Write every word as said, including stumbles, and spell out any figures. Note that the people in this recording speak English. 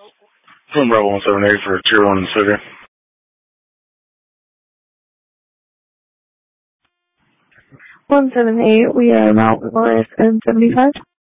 From Bravo one seven eight for Tier one in the city. one seven eight, we are Mount Morris and seventy-five.